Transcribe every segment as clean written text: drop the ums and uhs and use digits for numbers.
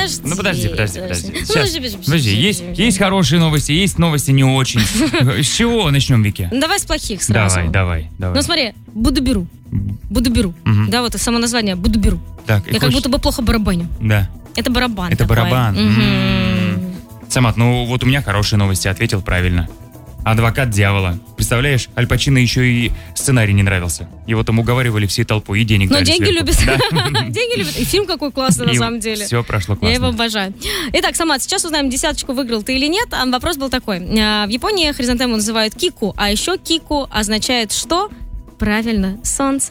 Ну, подожди. Сейчас. Подожди, есть хорошие новости, есть новости не очень. С чего начнем, Вики? Давай с плохих сразу. Давай. Ну, смотри, буду беру. Мгм. Да, вот это само название, буду беру. Так, Я как будто бы плохо барабаню. Да. Это барабан Это такой. барабан. Мгм. Самат, ну вот у меня хорошие новости, ответил правильно. «Адвокат дьявола». Представляешь, Аль Пачино еще и сценарий не нравился. Его там уговаривали всей толпой и денег Но дали деньги сверху. любят. Да. Деньги любят. И фильм какой классный на И самом деле. Все прошло Я его классно. обожаю. Итак, Самат, сейчас узнаем, десяточку выиграл ты или нет. А вопрос был такой. В Японии хризантему называют кику, а еще кику означает что? Правильно, солнце.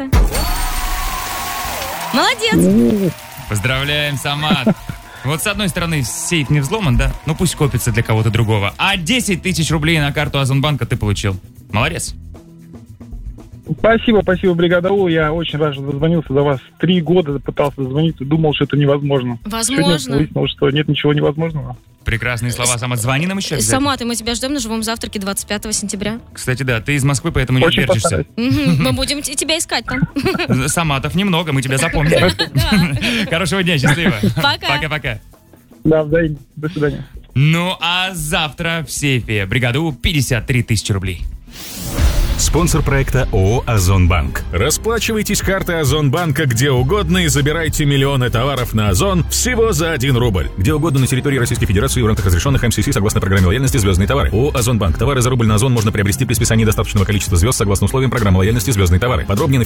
Молодец. Поздравляем, Самат. Вот с одной стороны сейф не взломан, да? Ну пусть копится для кого-то другого. А 10 тысяч рублей на карту Озонбанка ты получил. Молодец. Спасибо, бригада У. Я очень рад, что дозвонился до вас. 3 года пытался дозвониться, думал, что это невозможно. Возможно. Сегодня выяснилось, что нет ничего невозможного. Прекрасные слова, Самат. Звони нам еще обязательно. Самат, и мы тебя ждем на живом завтраке 25 сентября. Кстати, да, ты из Москвы, поэтому не Очень удержишься. постараюсь. Мы будем тебя искать там. Саматов немного, мы тебя запомнили. Хорошего дня, счастливо. Пока. Пока-пока. Да, взаимно. До свидания. Ну а завтра в сейфе бригаду 53 тысячи рублей. Спонсор проекта ООО «Озонбанк». Расплачивайтесь картой Озонбанка где угодно и забирайте миллионы товаров на Озон всего за 1 рубль. Где угодно на территории Российской Федерации в рамках разрешенных МСС согласно программе лояльности «Звездные товары». ООО «Озонбанк». Товары за рубль на Озон можно приобрести при списании достаточного количества звезд согласно условиям программы лояльности «Звездные товары». Подробнее на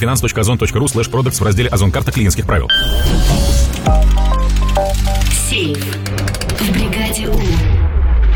finance.ozon.ru/products в разделе «Озон. Карта клиентских правил». Сейф.